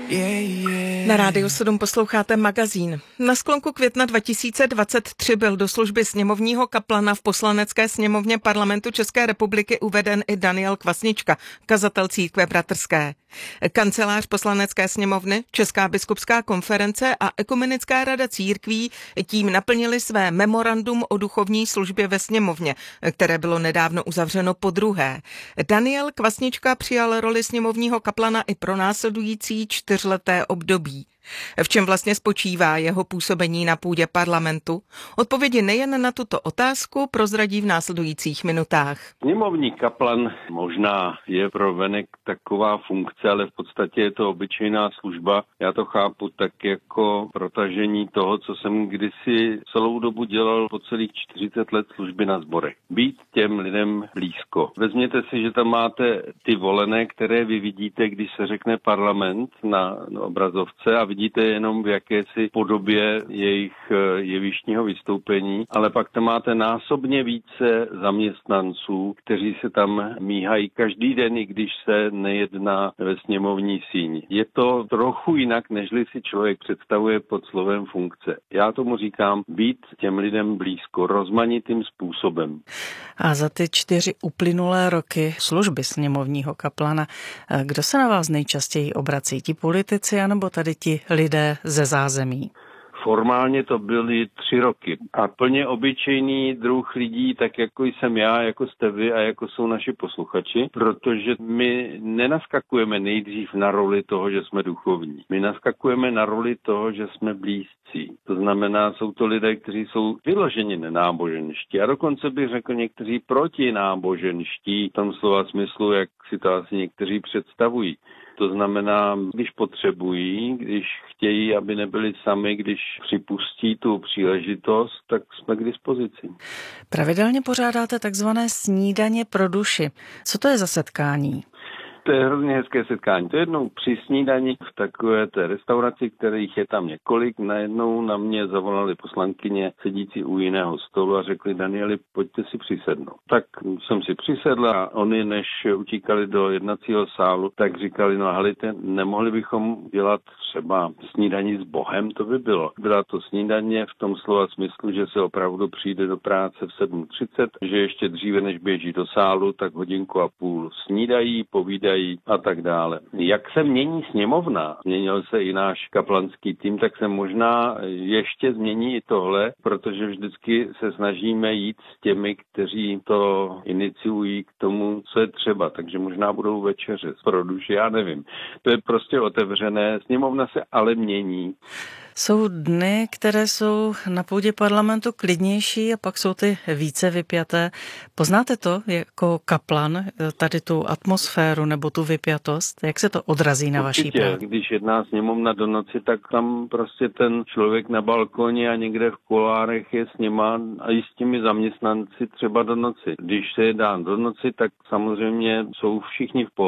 Na Rádiu 7 posloucháte magazín. Na sklonku května 2023 byl do služby sněmovního kaplana v Poslanecké sněmovně Parlamentu České republiky uveden i Daniel Kvasnička, kazatel církve bratrské. Kancelář Poslanecké sněmovny, Česká biskupská konference a Ekumenická rada církví tím naplnili své memorandum o duchovní službě ve sněmovně, které bylo nedávno uzavřeno podruhé. Daniel Kvasnička přijal roli sněmovního kaplana i pro následující 4leté období. V čem vlastně spočívá jeho působení na půdě parlamentu? Odpovědi nejen na tuto otázku prozradí v následujících minutách. Sněmovní kaplan možná je pro venek taková funkce, ale v podstatě je to obyčejná služba. Já to chápu tak jako protažení toho, co jsem kdysi celou dobu dělal po celých 40 let služby na sborech. Být těm lidem blízko. Vezměte si, že tam máte ty volené, které vy vidíte, když se řekne parlament na obrazovce a vidíte jenom v jakési podobě jejich jevištního vystoupení, ale pak tam máte násobně více zaměstnanců, kteří se tam míhají každý den, i když se nejedná ve sněmovní síni. Je to trochu jinak, nežli si člověk představuje pod slovem funkce. Já tomu říkám být těm lidem blízko, rozmanitým způsobem. A za ty 4 uplynulé roky služby sněmovního kaplana, kdo se na vás nejčastěji obrací? Ti politici, anebo tady ti lidé ze zázemí? Formálně to byly 3 roky. A plně obyčejný druh lidí, tak jako jsem já, jako jste vy a jako jsou naši posluchači, protože my nenaskakujeme nejdřív na roli toho, že jsme duchovní. My naskakujeme na roli toho, že jsme blízcí. To znamená, jsou to lidé, kteří jsou vyloženě nenáboženští. A dokonce bych řekl někteří protináboženští, v tom slova smyslu, jak si to asi někteří představují. To znamená, když potřebují, když chtějí, aby nebyli sami, když připustí tu příležitost, tak jsme k dispozici. Pravidelně pořádáte takzvané snídaně pro duši. Co to je za setkání? To je hrozně hezké setkání. To je jednou při snídani v takové té restauraci, kterých je tam několik. Najednou na mě zavolali poslankyně sedící u jiného stolu a řekli: Danieli, pojďte si přisednout. Tak jsem si přisedl a oni, než utíkali do jednacího sálu, tak říkali: no halite, nemohli bychom dělat třeba snídaní s Bohem? To by bylo. Byla to snídaně v tom slova smyslu, že se opravdu přijde do práce v 7:30, že ještě dříve, než běží do sálu, tak 1,5 hodiny snídají, povídají a tak dále. Jak se mění sněmovna, změnil se i náš kaplanský tým, tak se možná ještě změní i tohle, protože vždycky se snažíme jít s těmi, kteří to iniciují k tomu, co je třeba. Takže možná budou večeře pro duši, já nevím. To je prostě otevřené. Sněmovna se ale mění. Jsou dny, které jsou na půdě parlamentu klidnější a pak jsou ty více vypjaté. Poznáte to jako kaplan, tady tu atmosféru nebo tu vypjatost? Jak se to odrazí na vaší práci? Když jedná sněmovna do noci, tak tam prostě ten člověk na balkoně a někde v kulárech je s nima a i s těmi zaměstnanci třeba do noci. Když se jedná do noci, tak samozřejmě jsou všichni v pohodě.